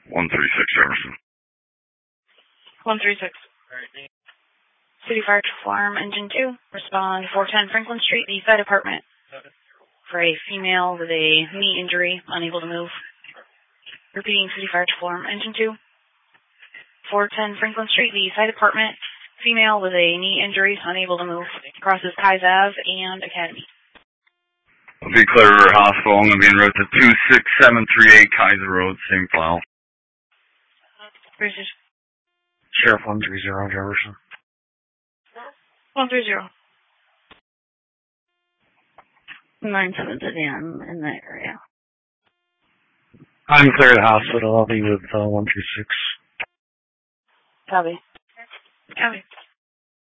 136 Jefferson. 136. City Fire Alarm Engine 2, respond 410 Franklin Street, the fire department, for a female with a knee injury, unable to move. Repeating, City Fire Alarm Engine 2, 410 Franklin Street, the fire department, female with a knee injury, unable to move, crosses Kais Ave and Academy. I'll be Clear River Hospital. I'm going to be en route to 26738 Kaiser Road, same file. Sheriff 130 Jefferson. 130. 9-7 sedan in that area. I'm clear to hospital. I'll be with 136. Copy. Copy.